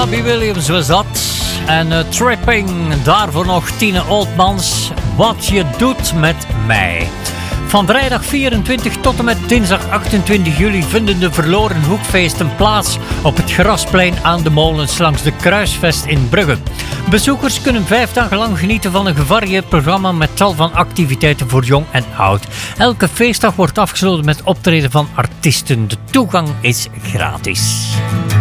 Robbie Williams was dat. En Tripping, daarvoor nog Tine Oldmans. Wat je doet met mij. Van vrijdag 24 tot en met dinsdag 28 juli vinden de Verloren Hoekfeesten plaats op het Grasplein aan de Molens langs de Kruisvest in Brugge. Bezoekers kunnen 5 dagen lang genieten van een gevarieerd programma met tal van activiteiten voor jong en oud. Elke feestdag wordt afgesloten met optreden van artiesten. De toegang is gratis.